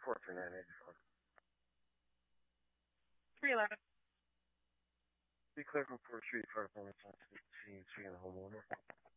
43984. 311. Be clear from 4 Street, Park, speaking to the homeowner.